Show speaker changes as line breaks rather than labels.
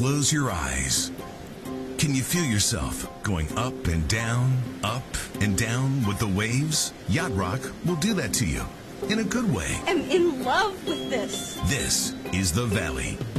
close your eyes. Can you feel yourself going up and down with the waves? Yacht Rock will do that to you in a good way.
I'm in love with this.
This is the Valley.